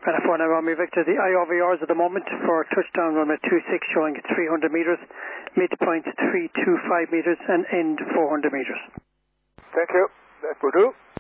Bravo 4 now, Romeo Victor. The IOVRs at the moment for touchdown runway 26 showing 300 metres, midpoint 325 metres and end 400 metres. Thank you. That will do.